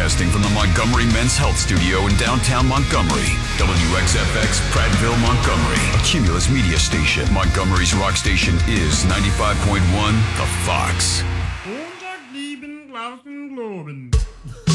Broadcasting from the Montgomery Men's Health Studio in downtown Montgomery. WXFX, Prattville, Montgomery. A Cumulus media station. Montgomery's rock station is 95.1 The Fox. Montag, lieben, glauben, globen.